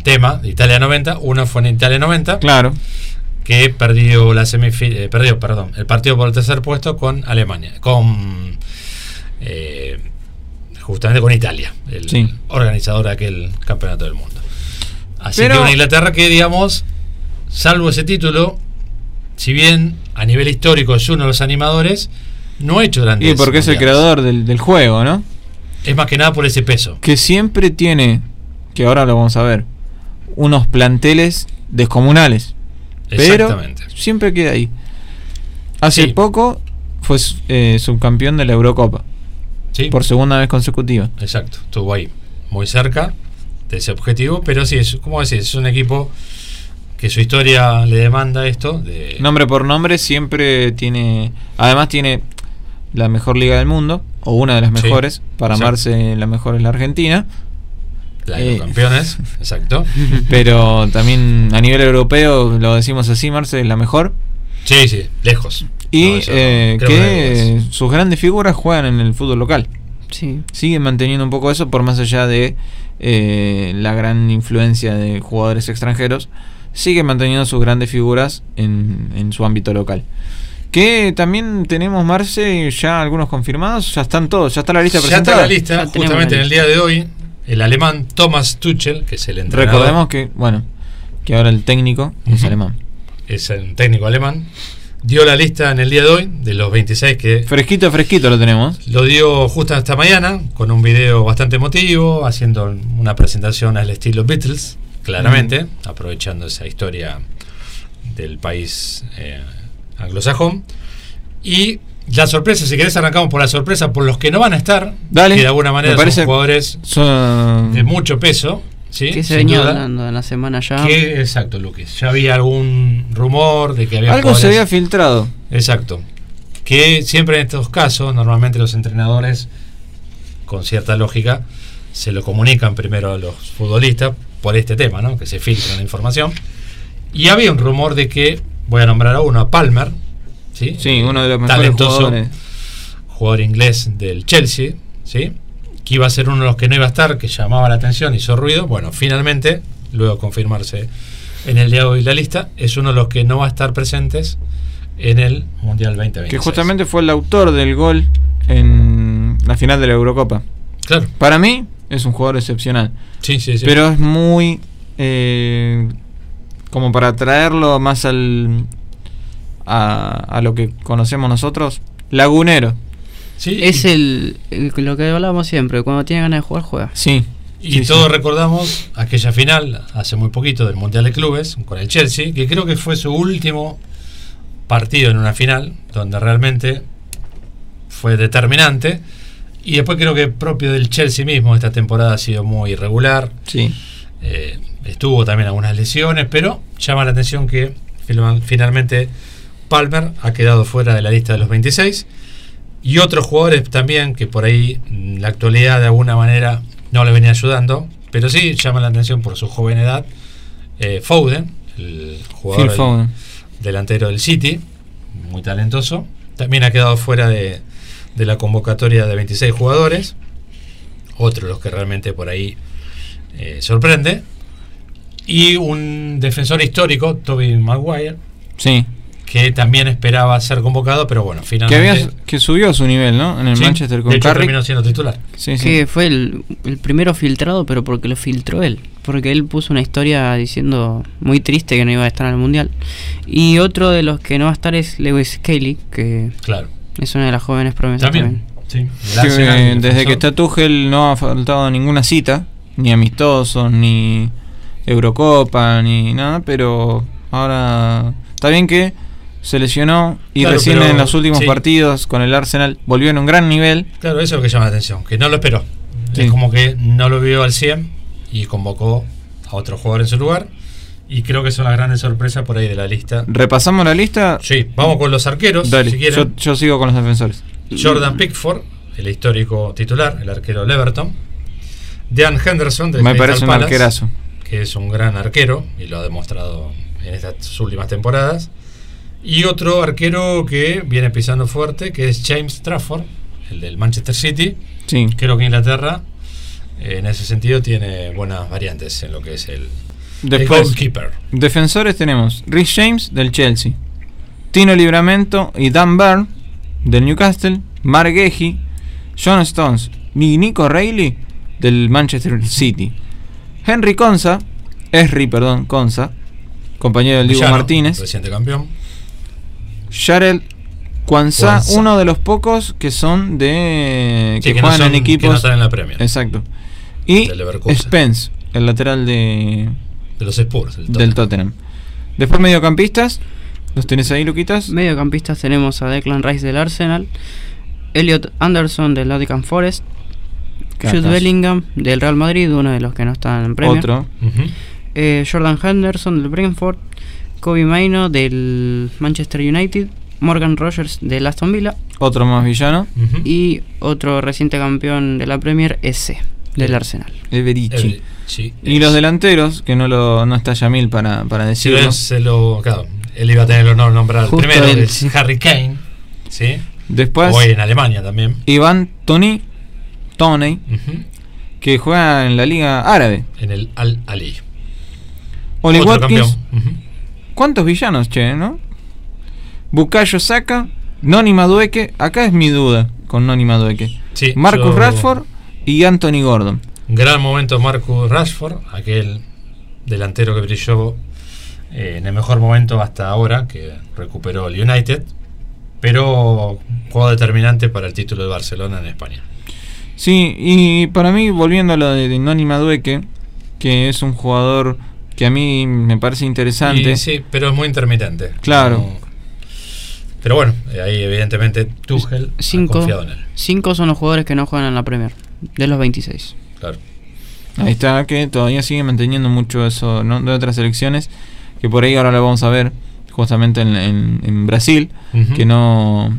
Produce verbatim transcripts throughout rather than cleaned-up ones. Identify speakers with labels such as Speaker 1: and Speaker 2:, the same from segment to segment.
Speaker 1: el tema de Italia noventa. Uno fue en Italia noventa.
Speaker 2: Claro.
Speaker 1: Que perdió la semifil- eh, perdió, perdón, el partido por el tercer puesto con Alemania, con eh, justamente con Italia, el
Speaker 2: sí.
Speaker 1: organizador de aquel campeonato del mundo. Así
Speaker 2: Pero,
Speaker 1: que una Inglaterra que, digamos, salvo ese título, si bien a nivel histórico es uno de los animadores, no ha hecho grandes.
Speaker 2: Y porque es el creador del, del juego, ¿no?
Speaker 1: Es más que nada por ese peso.
Speaker 2: Que siempre tiene, que ahora lo vamos a ver, unos planteles descomunales.
Speaker 1: Exactamente.
Speaker 2: Pero siempre queda ahí. Hace
Speaker 1: sí.
Speaker 2: poco fue eh, subcampeón de la Eurocopa.
Speaker 1: Sí.
Speaker 2: Por segunda vez consecutiva.
Speaker 1: Exacto. Estuvo ahí, muy cerca de ese objetivo. Pero sí, es, como decís, es un equipo que su historia le demanda esto. De...
Speaker 2: Nombre por nombre siempre tiene... Además tiene la mejor liga del mundo, o una de las mejores. Sí. Para exacto. amarse, la mejor es la Argentina.
Speaker 1: La de los eh, campeones, exacto.
Speaker 2: Pero también a nivel europeo, lo decimos así, Marce, es la mejor.
Speaker 1: Sí, sí, lejos.
Speaker 2: Y no, eh, que, que sus grandes figuras juegan en el fútbol local. Sí. Siguen manteniendo un poco eso, por más allá de eh, la gran influencia de jugadores extranjeros. Siguen manteniendo sus grandes figuras en, en su ámbito local. Que también tenemos, Marce, ya algunos confirmados. Ya están todos, ya está la lista
Speaker 1: ya
Speaker 2: presentada.
Speaker 1: Ya está la lista, justamente en el día de hoy. El alemán Thomas Tuchel, que es el entrenador.
Speaker 2: Recordemos que, bueno, que ahora el técnico uh-huh. es alemán.
Speaker 1: Es el técnico alemán. Dio la lista en el día de hoy de los veintiséis que...
Speaker 2: Fresquito, fresquito lo tenemos.
Speaker 1: Lo dio justo esta mañana, con un video bastante emotivo, haciendo una presentación al estilo Beatles, claramente, uh-huh. aprovechando esa historia del país eh, anglosajón. Y... la sorpresa, si querés arrancamos por la sorpresa, por los que no van a estar.
Speaker 2: Dale,
Speaker 1: que de alguna manera son jugadores son... de mucho peso, ¿sí?
Speaker 3: Que se venía hablando en la semana ya.
Speaker 1: Que, exacto, Luquis. Ya había algún rumor de que había
Speaker 2: algo jugadores... se había filtrado.
Speaker 1: Exacto. Que siempre en estos casos, normalmente los entrenadores, con cierta lógica, se lo comunican primero a los futbolistas por este tema, ¿no? Que se filtra la información. Y había un rumor de que, voy a nombrar a uno, a Palmer. ¿Sí?
Speaker 2: Sí, uno de los mejores
Speaker 1: talentoso
Speaker 2: jugadores.
Speaker 1: Jugador inglés del Chelsea, ¿sí? Que iba a ser uno de los que no iba a estar, que llamaba la atención, hizo ruido. Bueno, finalmente, luego de confirmarse en el día de hoy la lista, es uno de los que no va a estar presentes en el Mundial veinte veintiséis.
Speaker 2: Que justamente fue el autor del gol en la final de la Eurocopa.
Speaker 1: Claro.
Speaker 2: Para mí es un jugador excepcional.
Speaker 1: Sí, sí, sí.
Speaker 2: Pero es muy... Eh, como para traerlo más al... A, a lo que conocemos nosotros, lagunero.
Speaker 3: Sí, es el, el lo que hablamos siempre, cuando tiene ganas de jugar, juega.
Speaker 2: Sí.
Speaker 1: Y
Speaker 2: sí,
Speaker 1: todos
Speaker 2: sí.
Speaker 1: recordamos aquella final hace muy poquito del Mundial de Clubes con el Chelsea, que creo que fue su último partido en una final, donde realmente fue determinante. Y después creo que propio del Chelsea mismo esta temporada ha sido muy irregular.
Speaker 2: Sí.
Speaker 1: Eh, estuvo también algunas lesiones, pero llama la atención que finalmente Palmer ha quedado fuera de la lista de los veintiséis. Y otros jugadores también que por ahí la actualidad de alguna manera no le venía ayudando, pero sí llama la atención por su joven edad. eh, Foden, el jugador
Speaker 2: Phil Foden.
Speaker 1: El delantero del City, muy talentoso, también ha quedado fuera de, de la convocatoria de veintiséis jugadores. Otro de los que realmente por ahí eh, sorprende. Y un defensor histórico, Tobey Maguire,
Speaker 2: sí,
Speaker 1: que también esperaba ser convocado, pero bueno, finalmente...
Speaker 2: Que, había, que subió su nivel, ¿no? En el sí, Manchester con
Speaker 1: de hecho
Speaker 2: Carrick.
Speaker 1: terminó siendo titular.
Speaker 3: Sí, sí. Que fue el, el primero filtrado, pero porque lo filtró él. Porque él puso una historia diciendo muy triste que no iba a estar en el Mundial. Y otro de los que no va a estar es Lewis Kelly, que
Speaker 1: claro.
Speaker 3: es una de las jóvenes promesas
Speaker 1: también.
Speaker 3: también.
Speaker 1: Sí.
Speaker 2: Que, desde defensor. que está Tuchel no ha faltado ninguna cita, ni amistosos, ni Eurocopa, ni nada, pero ahora está bien que se lesionó y claro, recién en los últimos sí. partidos con el Arsenal volvió en un gran nivel.
Speaker 1: Claro, eso es lo que llama la atención, que no lo esperó. Sí. Es como que no lo vio al cien y convocó a otro jugador en su lugar. Y creo que son las grandes sorpresas por ahí de la lista.
Speaker 2: ¿Repasamos la lista?
Speaker 1: Sí, vamos con los arqueros.
Speaker 2: Dale,
Speaker 1: si quieren.
Speaker 2: Yo, yo sigo con los defensores.
Speaker 1: Jordan Pickford, el histórico titular, el arquero del Everton. Dean Henderson, del
Speaker 2: Me
Speaker 1: Crystal
Speaker 2: parece un
Speaker 1: Palace,
Speaker 2: arquerazo.
Speaker 1: Que es un gran arquero y lo ha demostrado en estas últimas temporadas. Y otro arquero que viene pisando fuerte, que es James Trafford, el del Manchester City.
Speaker 2: Sí.
Speaker 1: Creo que Inglaterra, eh, en ese sentido, tiene buenas variantes en lo que es el,
Speaker 2: Después,
Speaker 1: el goalkeeper.
Speaker 2: Defensores tenemos Rhys James del Chelsea, Tino Livramento y Dan Burn del Newcastle, Mark Guehi, John Stones y Nico Reilly del Manchester City. Henry Konsa, Esri, perdón, Konsa, compañero del Diego Martínez,
Speaker 1: reciente campeón.
Speaker 2: Jarel Kwanzaa, uno de los pocos que son de
Speaker 1: sí,
Speaker 2: que,
Speaker 1: que
Speaker 2: juegan
Speaker 1: no son,
Speaker 2: en equipos
Speaker 1: que no están en la Premier.
Speaker 2: Exacto. Y Spence, el lateral de
Speaker 1: de los Spurs,
Speaker 2: del Tottenham. del Tottenham. Después mediocampistas, ¿los tenés ahí, Luquitas?
Speaker 3: Mediocampistas tenemos a Declan Rice del Arsenal, Elliot Anderson del Nottingham Forest, Jude Bellingham del Real Madrid, uno de los que no están en Premier.
Speaker 2: Otro.
Speaker 3: Uh-huh. eh, Jordan Henderson del Brentford, Kobe Mainoo del Manchester United, Morgan Rogers del Aston Villa,
Speaker 2: otro más villano,
Speaker 3: uh-huh. y otro reciente campeón de la Premier, ese del el, Arsenal.
Speaker 2: Everichi. Sí, y los delanteros, que no lo no está Yamil para, para decirlo.
Speaker 1: Sí, se lo, claro, él iba a tener el honor de nombrar. Justo primero él, es sí. Harry Kane, ¿sí?
Speaker 2: Después,
Speaker 1: hoy en Alemania también.
Speaker 2: Iván Toni, Toney, uh-huh. que juega en la Liga Árabe.
Speaker 1: En el Al-Ali.
Speaker 2: Oli Watkins. Uh-huh. ¿Cuántos villanos, che, no? Bukayo Saka, Noni Madueke. Acá es mi duda con Noni Madueke.
Speaker 1: Sí,
Speaker 2: Marcus
Speaker 1: yo...
Speaker 2: Rashford y Anthony Gordon.
Speaker 1: Gran momento Marcus Rashford, aquel delantero que brilló eh, en el mejor momento hasta ahora, que recuperó el United, pero juego determinante para el título de Barcelona en España.
Speaker 2: Sí, y para mí, volviendo a lo de Noni Madueke, que es un jugador que a mí me parece interesante.
Speaker 1: Y, sí, pero es muy intermitente.
Speaker 2: Claro.
Speaker 1: No, pero bueno, ahí evidentemente Tuchel
Speaker 3: cinco,
Speaker 1: ha confiado en él.
Speaker 3: Cinco son los jugadores que no juegan en la Premier, de los veintiséis.
Speaker 1: Claro.
Speaker 2: Ahí está, que todavía sigue manteniendo mucho eso, ¿no? De otras selecciones, que por ahí ahora lo vamos a ver, justamente en, en, en Brasil, uh-huh. que no...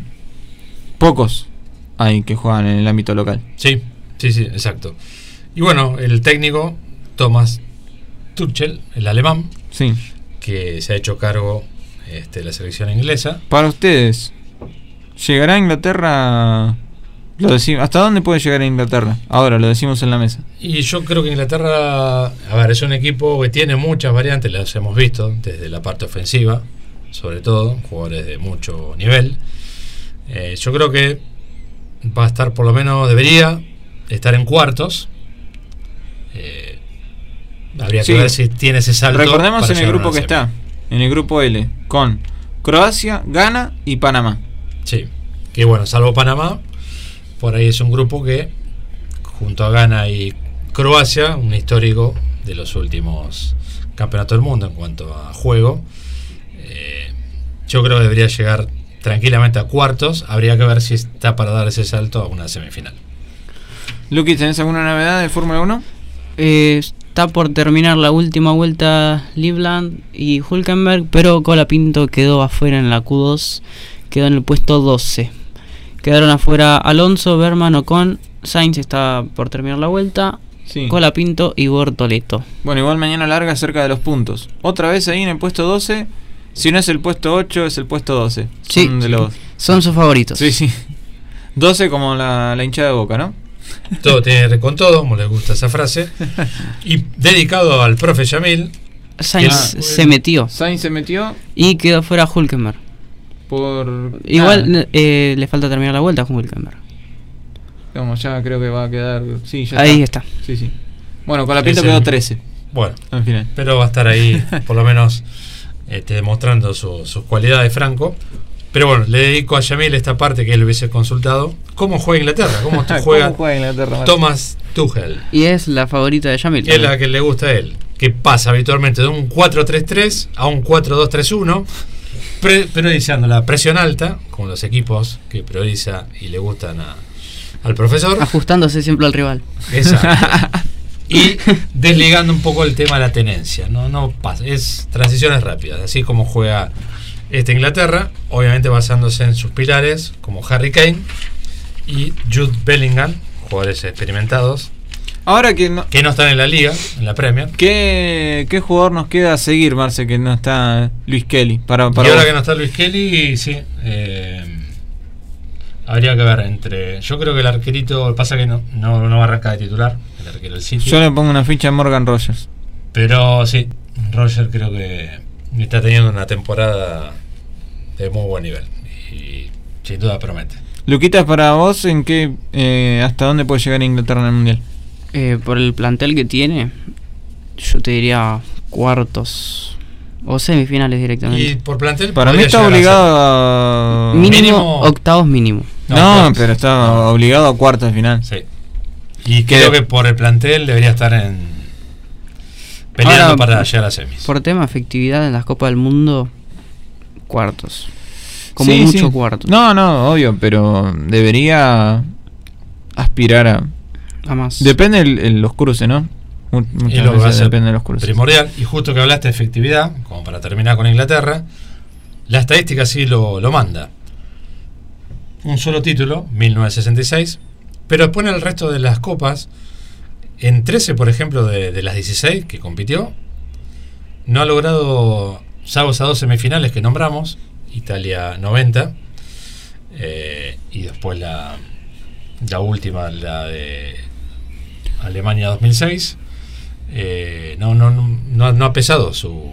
Speaker 2: Pocos hay que juegan en el ámbito local.
Speaker 1: Sí, sí, sí, exacto. Y bueno, el técnico Thomas Tuchel, el alemán,
Speaker 2: sí.
Speaker 1: que se ha hecho cargo este, de la selección inglesa.
Speaker 2: Para ustedes, ¿llegará a Inglaterra? Lo decimos, ¿hasta dónde puede llegar a Inglaterra? Ahora lo decimos en la mesa.
Speaker 1: Y yo creo que Inglaterra, a ver, es un equipo que tiene muchas variantes, las hemos visto desde la parte ofensiva, sobre todo, jugadores de mucho nivel. Eh, yo creo que va a estar, por lo menos debería estar en cuartos. Eh, habría
Speaker 2: sí.
Speaker 1: que ver si tiene ese salto.
Speaker 2: Recordemos en el grupo que está, en el grupo L, con Croacia, Ghana y Panamá.
Speaker 1: Sí, que bueno, salvo Panamá, por ahí es un grupo que, junto a Ghana y Croacia, un histórico de los últimos campeonatos del mundo en cuanto a juego, eh, yo creo que debería llegar tranquilamente a cuartos. Habría que ver si está para dar ese salto a una semifinal.
Speaker 2: Luqui, ¿tenés alguna novedad de Fórmula uno?
Speaker 3: Eh, está por terminar la última vuelta Liebland y Hülkenberg, pero Colapinto quedó afuera en la Q dos, quedó en el puesto doce. Quedaron afuera Alonso, Berman, Ocon, Sainz está por terminar la vuelta, sí. Colapinto y Bortoleto.
Speaker 2: Bueno, igual mañana larga cerca de los puntos. Otra vez ahí en el puesto doce. Si no es el puesto ocho, es el puesto doce.
Speaker 3: Sí,
Speaker 2: son, de los...
Speaker 3: son sus favoritos.
Speaker 2: Sí, sí. doce como la, la hinchada de Boca, ¿no?
Speaker 1: Todo tiene que ver con todo, como les gusta esa frase. Y dedicado al profe Yamil.
Speaker 3: Sainz ah, se metió.
Speaker 2: Sainz se metió.
Speaker 3: Y quedó fuera Hülkenberg.
Speaker 2: Por...
Speaker 3: Igual eh, le falta terminar la vuelta con Hülkenberg.
Speaker 2: Como ya creo que va a quedar... Sí, ya
Speaker 3: ahí está.
Speaker 2: está. Sí, sí. Bueno, con la pinta quedó trece.
Speaker 1: Bueno, al final. Pero va a estar ahí, por lo menos, este, demostrando su, sus cualidades, Franco. Pero bueno, le dedico a Yamil esta parte que él hubiese consultado. ¿Cómo juega Inglaterra? ¿Cómo, juega,
Speaker 2: ¿Cómo juega Inglaterra?
Speaker 1: Thomas Tuchel.
Speaker 3: Y es la favorita de Yamil.
Speaker 1: Es la que le gusta a él. Que pasa habitualmente de un cuatro tres tres a un cuatro dos tres uno. Pre- priorizando la presión alta, con los equipos que prioriza y le gustan a, al profesor.
Speaker 3: Ajustándose siempre al rival.
Speaker 1: Exacto. Y desligando un poco el tema de la tenencia. No, no pasa. Es transiciones rápidas. Así como juega esta Inglaterra, obviamente basándose en sus pilares, como Harry Kane y Jude Bellingham, jugadores experimentados.
Speaker 2: Ahora que no,
Speaker 1: que no están en la liga, en la Premier.
Speaker 2: ¿Qué, qué jugador nos queda a seguir, Marce, que no está Luis Kelly? Para, para
Speaker 1: y ahora
Speaker 2: vos.
Speaker 1: que no está Luis Kelly, sí. Eh, habría que ver entre... Yo creo que el arquerito, pasa que no, no, no va a arrancar de titular, el arquero del City.
Speaker 2: Yo le pongo una ficha a Morgan Rogers.
Speaker 1: Pero sí, Roger creo que está teniendo una temporada de muy buen nivel y sin duda promete.
Speaker 2: Luquitas, para vos, ¿en qué, eh, hasta dónde puede llegar Inglaterra en el Mundial?
Speaker 3: Eh, por el plantel que tiene, yo te diría cuartos o semifinales directamente.
Speaker 1: Y por plantel,
Speaker 2: para mí está obligado a,
Speaker 3: a... Mínimo, mínimo octavos mínimo.
Speaker 2: No, no pero está no. obligado a cuartos de final.
Speaker 1: Sí. Y creo que por el plantel debería estar en peleando Ahora, para llegar a semis.
Speaker 3: Por tema de efectividad en las Copas del Mundo, cuartos. Como sí, mucho sí. cuartos.
Speaker 2: No, no, obvio, pero debería aspirar a,
Speaker 3: a más.
Speaker 2: Depende el, el, los cruces, ¿no? Muchas
Speaker 1: y lo
Speaker 2: veces
Speaker 1: va a ser
Speaker 2: depende de los cruces.
Speaker 1: Primordial. Y justo que hablaste de efectividad, como para terminar con Inglaterra, la estadística sí lo, lo manda. Un solo título, mil novecientos sesenta y seis, pero después en el resto de las copas, en trece, por ejemplo, de, de las dieciséis que compitió, no ha logrado, salvo esas dos semifinales que nombramos, Italia noventa, eh, y después la, la última, la de Alemania dos mil seis, eh, no, no, no, no ha pesado su...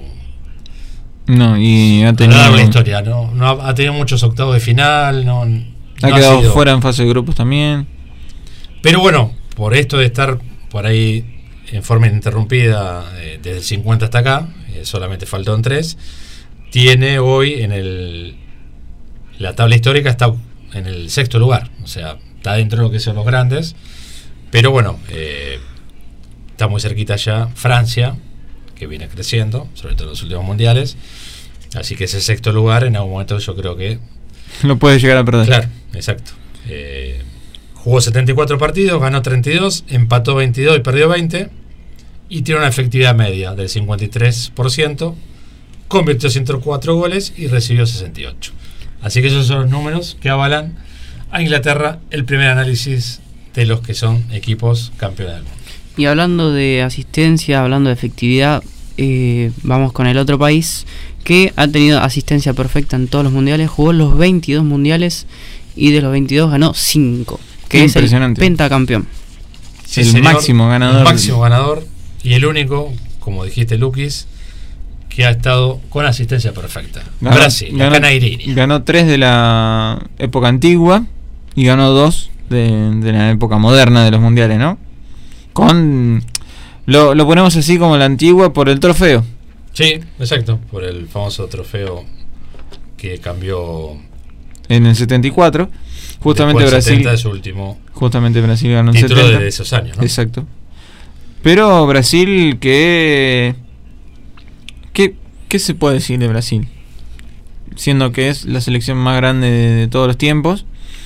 Speaker 2: No, y ha tenido...
Speaker 1: No, la historia, no, no ha, ha tenido muchos octavos de final, no...
Speaker 2: Ha
Speaker 1: no
Speaker 2: quedado
Speaker 1: ha sido,
Speaker 2: fuera en fase de grupos también.
Speaker 1: Pero bueno, por esto de estar por ahí en forma ininterrumpida eh, desde el cincuenta hasta acá, eh, solamente faltó en tres, tiene hoy en el la tabla histórica está en el sexto lugar, o sea, está dentro de lo que son los grandes, pero bueno, eh, está muy cerquita ya Francia, que viene creciendo, sobre todo en los últimos mundiales, así que ese sexto lugar en algún momento yo creo que
Speaker 2: lo puede llegar a perder.
Speaker 1: Claro, exacto. Eh, jugó setenta y cuatro partidos, ganó treinta y dos, empató veintidós y perdió veinte, y tiene una efectividad media del cincuenta y tres por ciento, convirtió ciento cuatro goles y recibió sesenta y ocho. Así que esos son los números que avalan a Inglaterra el primer análisis de los que son equipos campeones del mundo.
Speaker 3: Y hablando de asistencia, hablando de efectividad, eh, vamos con el otro país que ha tenido asistencia perfecta en todos los mundiales, jugó los veintidós mundiales y de los veintidós ganó cinco, que es el pentacampeón.
Speaker 1: Sí,
Speaker 2: el
Speaker 1: señor,
Speaker 2: máximo ganador.
Speaker 1: El máximo ganador y el único, como dijiste, Luquis, que ha estado con asistencia perfecta.
Speaker 2: Ganó,
Speaker 1: Brasil,
Speaker 2: ganó,
Speaker 1: la Canairini.
Speaker 2: Ganó tres de la época antigua y ganó dos de, de la época moderna de los mundiales, ¿no? Con lo, lo ponemos así como la antigua por el trofeo.
Speaker 1: Sí, exacto, por el famoso trofeo que cambió
Speaker 2: en el setenta y cuatro. Justamente Brasil
Speaker 1: setenta es su último
Speaker 2: justamente Brasil ganó en
Speaker 1: título
Speaker 2: setenta
Speaker 1: de esos años, ¿no?
Speaker 2: Exacto. Pero Brasil, que ¿qué, ¿qué se puede decir de Brasil? Siendo que es la selección más grande de, de todos los tiempos.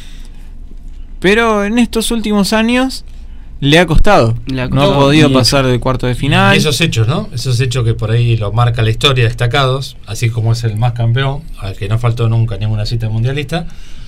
Speaker 2: Pero en estos últimos años le ha costado. Le ha costado. No ha podido pasar de cuarto de final.
Speaker 1: Y esos hechos, ¿no? Esos hechos que por ahí lo marca la historia, destacados, así como es el más campeón, al que no faltó nunca ninguna cita mundialista.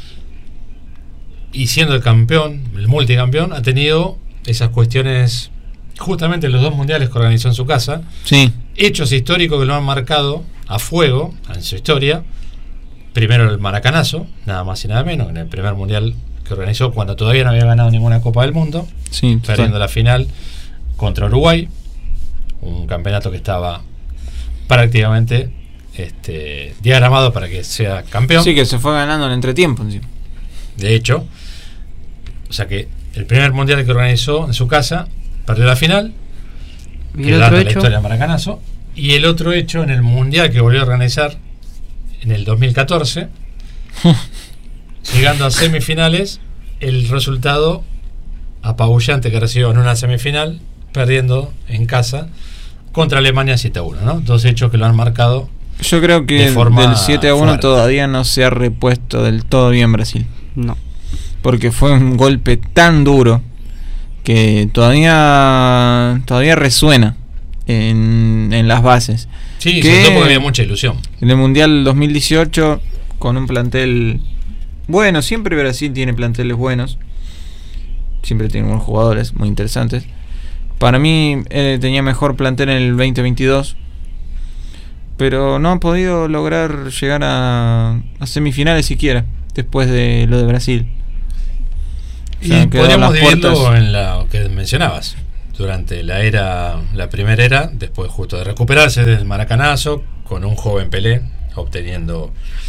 Speaker 1: Y siendo el campeón, el multicampeón, ha tenido esas cuestiones, justamente en los dos mundiales que organizó en su casa.
Speaker 2: Sí.
Speaker 1: Hechos históricos que lo han marcado a fuego en su historia. Primero el Maracanazo, nada más y nada menos, en el primer mundial que organizó cuando todavía no había ganado ninguna Copa del Mundo,
Speaker 2: sí,
Speaker 1: perdiendo la final contra Uruguay, un campeonato que estaba prácticamente este, diagramado para que sea campeón.
Speaker 2: Sí, que se fue ganando en entretiempo. Sí.
Speaker 1: De hecho, o sea que el primer mundial que organizó en su casa perdió la final, que data la historia del Maracanazo, y el otro hecho en el mundial que volvió a organizar en el dos mil catorce, llegando a semifinales, el resultado apabullante que recibió en una semifinal, perdiendo en casa contra Alemania siete a uno, ¿no? Dos hechos que lo han marcado.
Speaker 2: Yo creo que del siete a uno fuerte. Todavía no se ha repuesto del todo bien Brasil.
Speaker 3: No.
Speaker 2: Porque fue un golpe tan duro que todavía todavía resuena en, en las bases.
Speaker 1: Sí, sobre todo porque había mucha ilusión.
Speaker 2: En el Mundial dos mil dieciocho, con un plantel bueno, siempre Brasil tiene planteles buenos, siempre tiene buenos jugadores muy interesantes. Para mí eh, tenía mejor plantel en el veinte veintidós, pero no han podido lograr llegar a, a semifinales siquiera después de lo de Brasil.
Speaker 1: O sea, y podríamos dividirlo en lo que mencionabas. durante la era, la primera era, después justo de recuperarse del maracanazo, con un joven Pelé, obteniendo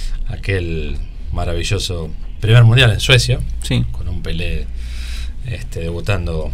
Speaker 1: aquel maravilloso primer mundial en Suecia,
Speaker 2: sí.
Speaker 1: con un Pelé este, debutando,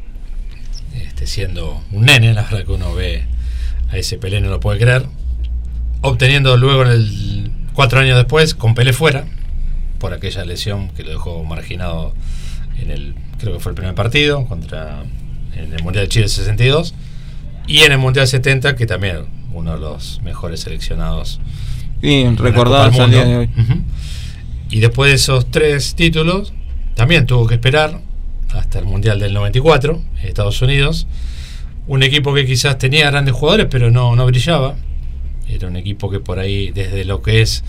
Speaker 1: este, siendo un nene, la verdad que uno ve a ese Pelé, no lo puede creer, obteniendo luego en el cuatro años después, con Pelé fuera, por aquella lesión que lo dejó marginado en el, creo que fue el primer partido, contra en el Mundial de Chile sesenta y dos, y en el Mundial setenta, que también uno de los mejores seleccionados.
Speaker 2: Bien, recordados al día de hoy.
Speaker 1: Uh-huh. Y después de esos tres títulos, también tuvo que esperar hasta el Mundial del noventa y cuatro, en Estados Unidos. Un equipo que quizás tenía grandes jugadores, pero no, no brillaba. Era un equipo que por ahí, desde lo que es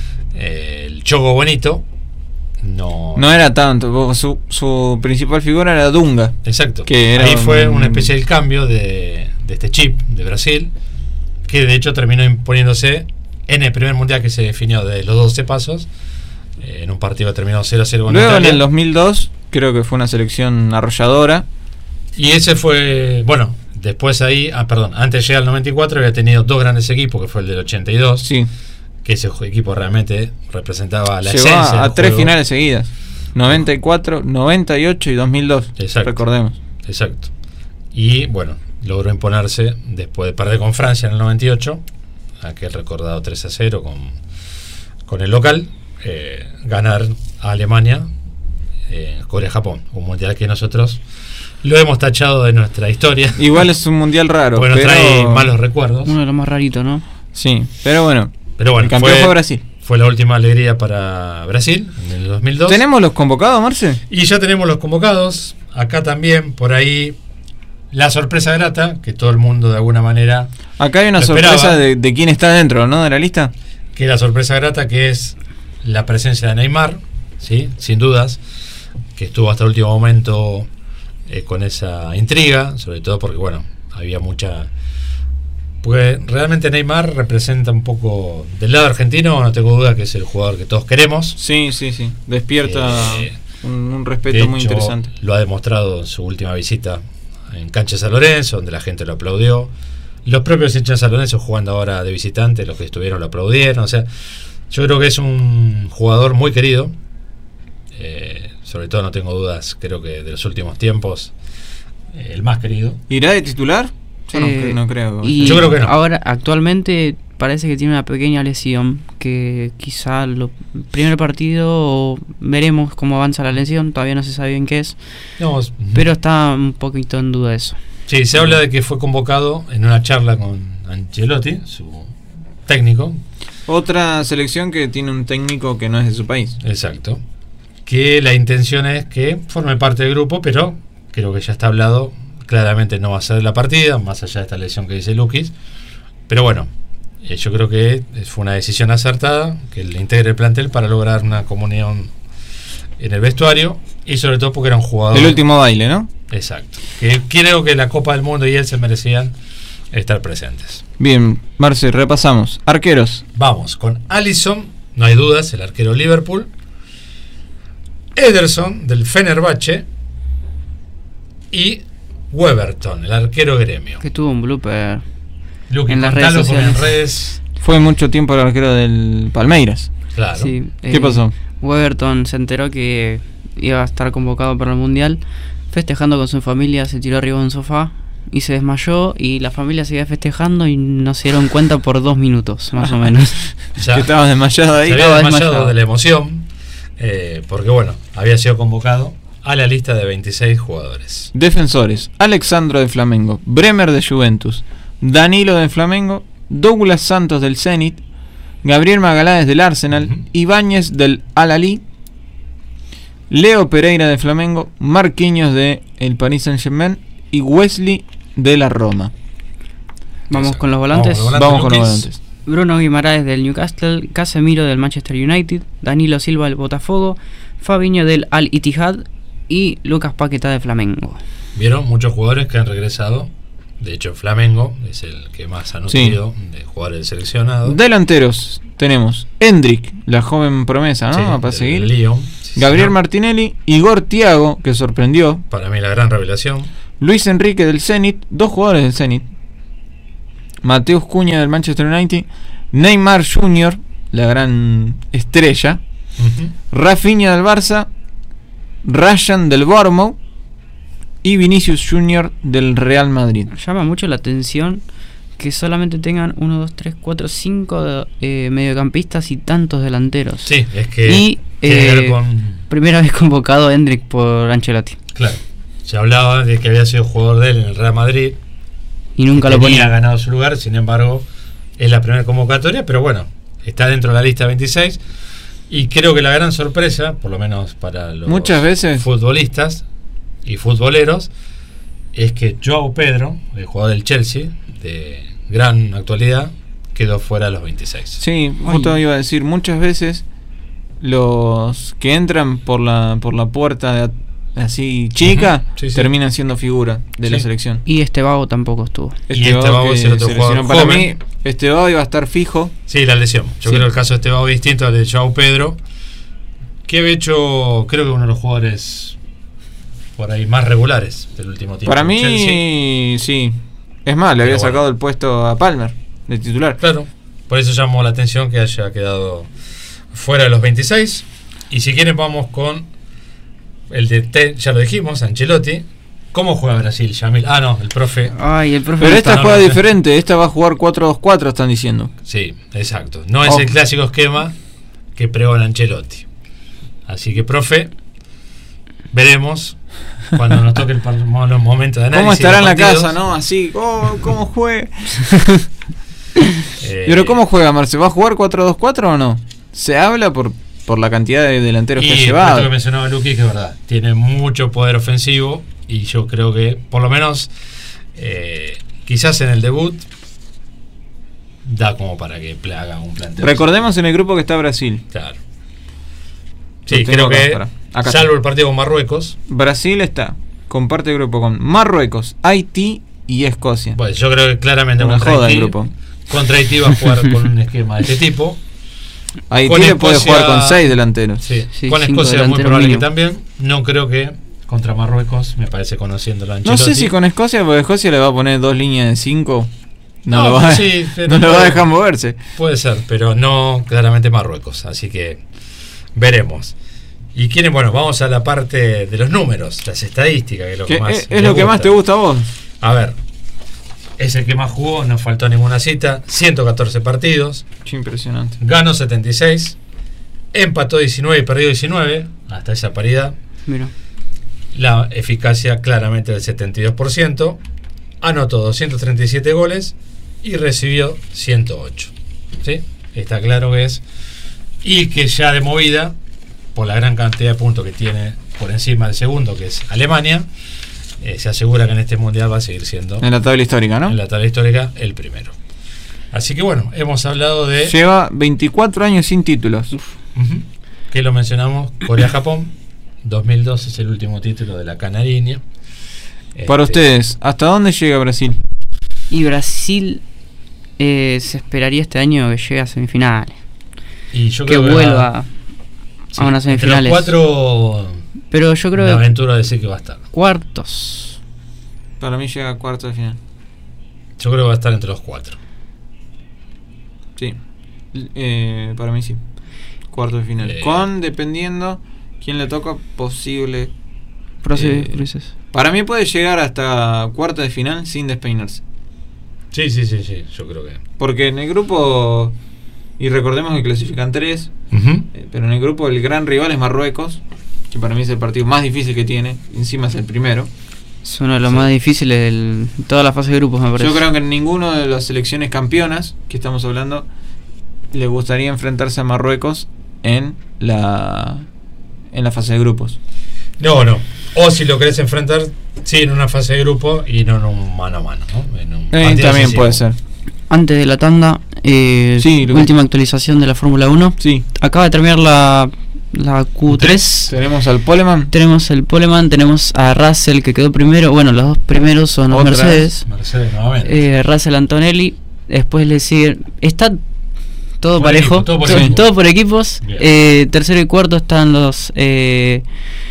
Speaker 1: eh, el Choco Bonito, no...
Speaker 2: No era tanto, su, su principal figura era Dunga.
Speaker 1: Exacto.
Speaker 2: Que era
Speaker 1: ahí fue
Speaker 2: un,
Speaker 1: una especie de cambio de, de este chip de Brasil, que de hecho terminó imponiéndose en el primer mundial que se definió de los doce pasos, eh, en un partido que terminó cero a cero con
Speaker 2: Luego
Speaker 1: Italia.
Speaker 2: En el dos mil dos creo que fue una selección arrolladora.
Speaker 1: Y ese fue, bueno, después ahí, ah, perdón, antes de llegar al noventa y cuatro había tenido dos grandes equipos, que fue el del ochenta y dos,
Speaker 2: sí.
Speaker 1: que ese equipo realmente representaba la
Speaker 2: Llegó
Speaker 1: esencia
Speaker 2: a, a tres
Speaker 1: juego.
Speaker 2: finales seguidas, noventa y cuatro, noventa y ocho y dos mil dos.
Speaker 1: Exacto.
Speaker 2: Recordemos.
Speaker 1: Exacto. Y bueno, logró imponerse después de perder con Francia en el noventa y ocho, aquel recordado tres a cero con, con el local, eh, ganar a Alemania, eh, Corea-Japón, un mundial que nosotros lo hemos tachado de nuestra historia.
Speaker 2: Igual es un mundial raro,
Speaker 1: porque nos
Speaker 2: pero...
Speaker 1: trae malos recuerdos.
Speaker 3: Uno de los más raritos, ¿no?
Speaker 2: Sí, pero bueno,
Speaker 1: pero bueno,
Speaker 2: el campeón
Speaker 1: fue,
Speaker 2: fue Brasil.
Speaker 1: Fue la última alegría para Brasil en el dos mil dos.
Speaker 2: ¿Tenemos los convocados, Marce?
Speaker 1: Y ya tenemos los convocados. Acá también, por ahí, la sorpresa grata, que todo el mundo de alguna manera...
Speaker 2: Acá hay una sorpresa de, de quién está dentro, ¿no? De la lista.
Speaker 1: Que la sorpresa grata, que es la presencia de Neymar, ¿sí? Sin dudas, que estuvo hasta el último momento eh, con esa intriga, sobre todo porque, bueno, había mucha... Pues realmente Neymar representa un poco del lado argentino, no tengo duda que es el jugador que todos queremos.
Speaker 2: Sí, sí, sí. Despierta
Speaker 1: eh,
Speaker 2: un, un respeto
Speaker 1: de
Speaker 2: muy
Speaker 1: hecho,
Speaker 2: interesante.
Speaker 1: Lo ha demostrado en su última visita en Cancha San Lorenzo, donde la gente lo aplaudió. Los propios hinchas San Lorenzo jugando ahora de visitante, los que estuvieron lo aplaudieron. O sea, yo creo que es un jugador muy querido. Eh, sobre todo, no tengo dudas, creo que de los últimos tiempos, eh, el más querido.
Speaker 2: ¿Irá de titular? Yo no,
Speaker 3: Eh,
Speaker 2: no creo.
Speaker 3: Y
Speaker 1: Yo creo que no.
Speaker 3: Ahora, actualmente, parece que tiene una pequeña lesión, que quizá el primer partido veremos cómo avanza la lesión, todavía no se sabe bien qué es,
Speaker 1: No,
Speaker 3: pero está un poquito en duda eso.
Speaker 1: sí, se habla de que fue convocado en una charla con Ancelotti, su técnico.
Speaker 2: Otra selección que tiene un técnico que no es de su país.
Speaker 1: Exacto. Que la intención es que forme parte del grupo, pero creo que ya está hablado. Claramente no va a ser la partida, más allá de esta lesión que dice Luquis. Pero bueno, eh, yo creo que fue una decisión acertada, que le integre el plantel para lograr una comunión en el vestuario, y sobre todo porque era un jugador...
Speaker 2: El último baile, ¿no?
Speaker 1: Exacto. Que creo que la Copa del Mundo y él se merecían estar presentes.
Speaker 2: Bien, Marce, repasamos. Arqueros.
Speaker 1: Vamos, con Alisson, no hay dudas, el arquero Liverpool. Ederson, del Fenerbahce. Y Weberton, el arquero Gremio.
Speaker 3: Que tuvo un blooper
Speaker 1: Luqui,
Speaker 3: en las
Speaker 1: contalo
Speaker 3: redes
Speaker 1: porque en
Speaker 3: sociales.
Speaker 1: redes.
Speaker 2: Fue mucho tiempo el arquero del Palmeiras.
Speaker 1: Claro.
Speaker 3: Sí,
Speaker 2: ¿Qué
Speaker 3: eh,
Speaker 2: pasó?
Speaker 3: Weberton se enteró que iba a estar convocado para el Mundial. Festejando con su familia, se tiró arriba de un sofá y se desmayó. Y la familia seguía festejando y no se dieron cuenta por dos minutos, más o menos.
Speaker 1: Ya
Speaker 2: Que estaba desmayado ahí.
Speaker 1: se había
Speaker 3: estaba
Speaker 1: desmayado,
Speaker 3: desmayado.
Speaker 1: de la emoción. eh, porque bueno, había sido convocado a la lista de veintiséis jugadores.
Speaker 2: Defensores: Alexandro de Flamengo, Bremer de Juventus, Danilo de Flamengo, Douglas Santos del Zenit, Gabriel Magaláes del Arsenal,
Speaker 1: Uh-huh.
Speaker 2: Ibáñez del Al-Ahly, Leo Pereira de Flamengo, Marquinhos de el Paris Saint-Germain y Wesley de la Roma.
Speaker 3: Vamos
Speaker 1: Exacto.
Speaker 3: con los volantes.
Speaker 1: Vamos con los
Speaker 2: Vamos con los
Speaker 1: Luquis.
Speaker 2: volantes.
Speaker 3: Bruno Guimaraes del Newcastle, Casemiro del Manchester United, Danilo Silva del Botafogo, Fabinho del Al-Ittihad y Lucas Paquetá de Flamengo.
Speaker 1: Vieron muchos jugadores que han regresado. De hecho, Flamengo es el que más ha nutrido de jugadores seleccionados.
Speaker 2: Delanteros tenemos Hendrik, la joven promesa, ¿no?
Speaker 1: Sí,
Speaker 2: para
Speaker 1: del
Speaker 2: seguir.
Speaker 1: Lyon. Sí,
Speaker 2: Gabriel
Speaker 1: señor.
Speaker 2: Martinelli, Igor Thiago, que sorprendió,
Speaker 1: Para mí la gran revelación.
Speaker 2: Luis Enrique del Zenit, dos jugadores del Zenit. Mateus Cunha del Manchester United, Neymar junior, la gran estrella, uh-huh. Rafinha del Barça, Ryan del Bournemouth y Vinicius junior del Real Madrid.
Speaker 3: Llama mucho la atención que solamente tengan uno, dos, tres, cuatro, cinco eh, mediocampistas y tantos delanteros.
Speaker 1: Sí, es que
Speaker 3: y eh, con... primera vez convocado Hendrik por Ancelotti.
Speaker 1: Claro, se hablaba de que había sido jugador de él en el Real Madrid
Speaker 3: y nunca lo ponía.
Speaker 1: Tenía ganado su lugar, sin embargo es la primera convocatoria, pero bueno, está dentro de la lista veintiséis y creo que la gran sorpresa, por lo menos para los
Speaker 2: muchas veces
Speaker 1: futbolistas y futboleros, es que Joao Pedro, el jugador del Chelsea de gran actualidad, quedó fuera de los veintiséis.
Speaker 2: Sí, justo iba a decir, muchas veces los que entran por la por la puerta de, así chica, uh-huh. sí, sí. terminan siendo figura de sí. la selección.
Speaker 3: Y Estebago tampoco estuvo.
Speaker 1: Y Estebago es el otro jugador
Speaker 2: para joven. Mí, Estebago iba a estar fijo.
Speaker 1: Sí, la lesión. Yo sí. creo que el caso de Estebago es distinto al de Joao Pedro, que había hecho, creo que uno de los jugadores por ahí más regulares del último tiempo.
Speaker 2: Para mí, Chelsea. sí. Es más, le había bueno. sacado el puesto a Palmer, de titular.
Speaker 1: Claro, por eso llamó la atención que haya quedado fuera de los veintiséis. Y si quieren vamos con el de, T, ya lo dijimos, Ancelotti. ¿Cómo juega Brasil, Yamil? Ah, no, el profe.
Speaker 3: Ay, el profe
Speaker 2: Pero esta juega no, diferente, esta va a jugar cuatro dos cuatro, están diciendo.
Speaker 1: Sí, exacto. No es oh. el clásico esquema que pregona Ancelotti. Así que, profe, veremos cuando nos toque el momento de análisis.
Speaker 2: ¿Cómo estará en la casa, no? Así, oh, ¿cómo juega? eh, Pero ¿cómo juega, Marce? ¿Va a jugar cuatro dos cuatro o no? Se habla por, por la cantidad de delanteros que ha llevado.
Speaker 1: Lo que mencionaba Luqui, que es verdad. Tiene mucho poder ofensivo y yo creo que, por lo menos, eh, quizás en el debut da como para que haga un planteo.
Speaker 2: Recordemos en el grupo que está Brasil.
Speaker 1: Claro. Sí, creo que acá salvo está. El partido con Marruecos.
Speaker 2: Brasil está, comparte el grupo con Marruecos, Haití y Escocia.
Speaker 1: Pues yo creo que claramente contra Haití, grupo. contra Haití va a jugar con un esquema de este tipo.
Speaker 2: Haití le puede jugar con seis delanteros.
Speaker 1: Sí, sí, con Escocia es muy probable mínimo. que también. No creo que contra Marruecos, me parece conociendo la Ancelotti.
Speaker 2: No sé si con Escocia, porque Escocia le va a poner dos líneas de cinco. No, no, lo, va, sí, no lo va a dejar moverse.
Speaker 1: Puede ser, pero no claramente Marruecos. Así que veremos. Y quieren, bueno, vamos a la parte de los números, las estadísticas, que es lo que, que más
Speaker 2: es, es lo que más te gusta a vos.
Speaker 1: A ver, es el que más jugó, no faltó ninguna cita, ciento catorce partidos.
Speaker 2: Impresionante.
Speaker 1: Ganó setenta y seis, empató diecinueve y perdió diecinueve, hasta esa paridad.
Speaker 3: Mira.
Speaker 1: La eficacia claramente del setenta y dos por ciento, anotó doscientos treinta y siete goles y recibió ciento ocho. ¿Sí? Está claro que es. Y que ya de movida, por la gran cantidad de puntos que tiene por encima del segundo, que es Alemania, eh, se asegura que en este mundial va a seguir siendo,
Speaker 2: en la tabla histórica, ¿no?
Speaker 1: En la tabla histórica, el primero. Así que bueno, hemos hablado de...
Speaker 2: Lleva veinticuatro años sin títulos.
Speaker 1: Uh-huh. Que lo mencionamos, Corea-Japón, dos mil dos es el último título de la Canariña.
Speaker 2: Para
Speaker 1: este,
Speaker 2: ustedes, ¿hasta dónde llega Brasil?
Speaker 3: Y Brasil eh, se esperaría este año que llegue a semifinales.
Speaker 1: Y yo
Speaker 3: que
Speaker 1: creo que
Speaker 3: vuelva
Speaker 1: va,
Speaker 3: a unas semifinales.
Speaker 1: Los cuatro,
Speaker 3: pero yo creo
Speaker 1: la aventura de decir que va a estar.
Speaker 3: Cuartos.
Speaker 2: Para mí llega a cuartos de final.
Speaker 1: Yo creo que va a estar entre los cuatro.
Speaker 2: Sí. Eh, para mí sí. Cuartos de final. Eh, Con, dependiendo quién le toca, posible.
Speaker 3: Procede,
Speaker 2: eh, para mí puede llegar hasta cuartos de final sin despeinarse.
Speaker 1: Sí, sí, sí, sí. Yo creo que.
Speaker 2: Porque en el grupo. Y recordemos que clasifican tres, uh-huh. eh, pero en el grupo el gran rival es Marruecos, que para mí es el partido más difícil que tiene, encima es el primero.
Speaker 3: Es uno de los sí. más difíciles de toda la fase de grupos, me parece.
Speaker 2: Yo creo que en ninguno de las selecciones campeonas que estamos hablando le gustaría enfrentarse a Marruecos en la en la fase de grupos.
Speaker 1: No, no. O si lo querés enfrentar, sí, en una fase de grupo y no en un mano a mano, ¿no? En un
Speaker 2: eh, también puede ser.
Speaker 3: Antes de la tanda, eh, sí, última actualización de la Fórmula uno.
Speaker 2: Sí.
Speaker 3: Acaba de terminar la, la Q tres.
Speaker 2: Tenemos al Poleman.
Speaker 3: Tenemos el Poleman, tenemos a Russell que quedó primero. Bueno, los dos primeros son los Mercedes.
Speaker 1: Mercedes nuevamente.
Speaker 3: Eh, Russell Antonelli. Después le sigue. Está todo por parejo.
Speaker 1: Equipo, todo, por
Speaker 3: todo, todo por equipos. Eh, tercero y cuarto están los. Eh,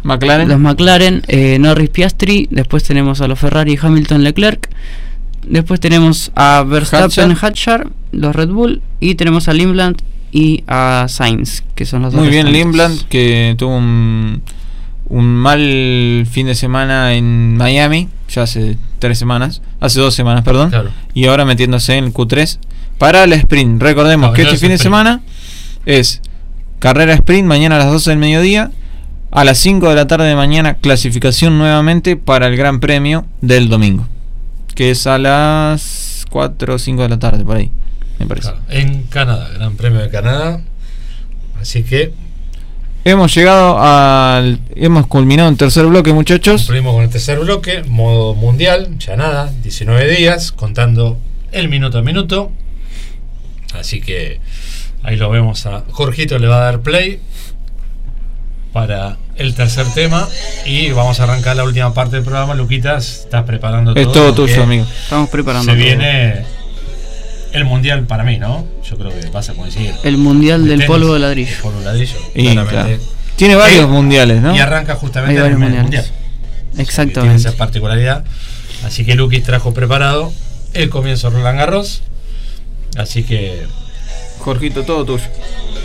Speaker 2: McLaren.
Speaker 3: Los McLaren, eh, Norris, Piastri. Después tenemos a los Ferrari, Hamilton, Leclerc. Después tenemos a Verstappen, Hadjar, los Red Bull. Y tenemos a Limland y a Sainz, que son los dos.
Speaker 2: Muy bien, Limland, que tuvo un, un mal fin de semana en Miami, ya hace tres semanas, hace dos semanas, perdón. Claro. Y ahora metiéndose en el Q tres para el sprint. Recordemos no, que este fin de semana es carrera sprint, mañana a las doce del mediodía. A las cinco de la tarde de mañana, clasificación nuevamente para el Gran Premio del domingo, que es a las cuatro o cinco de la tarde, por ahí, me parece.
Speaker 1: Claro, en Canadá, Gran Premio de Canadá. Así que
Speaker 2: hemos llegado al... Hemos culminado el tercer bloque, muchachos.
Speaker 1: Cumplimos con el tercer bloque, modo mundial, ya nada, diecinueve días, contando el minuto a minuto. Así que ahí lo vemos a Jorgito, le va a dar play para el tercer tema y vamos a arrancar la última parte del programa. Luquitas, estás preparando todo.
Speaker 2: Es todo tuyo, amigo.
Speaker 3: Estamos preparando.
Speaker 1: Se todo. Viene el mundial para mí, ¿no? Yo creo que vas a coincidir.
Speaker 3: El mundial del tenis, polvo de ladrillo.
Speaker 1: El polvo de ladrillo.
Speaker 2: Y, claro. Tiene varios eh, mundiales, ¿no?
Speaker 1: Y arranca justamente en el mundial.
Speaker 3: Exactamente.
Speaker 1: Tiene esa particularidad. Así que Luquis trajo preparado el comienzo de Roland Garros. Así que
Speaker 2: Jorgito, todo tuyo.